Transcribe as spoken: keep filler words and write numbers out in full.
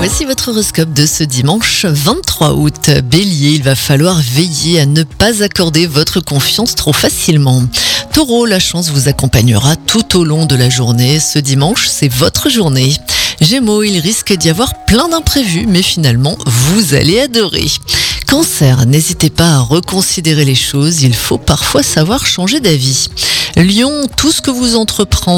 Voici votre horoscope de ce dimanche vingt-trois août. Bélier, il va falloir veiller à ne pas accorder votre confiance trop facilement. Taureau, la chance vous accompagnera tout au long de la journée. Ce dimanche, c'est votre journée. Gémeaux, il risque d'y avoir plein d'imprévus, mais finalement, vous allez adorer. Cancer, n'hésitez pas à reconsidérer les choses, il faut parfois savoir changer d'avis. Lion, tout ce que vous entreprendrez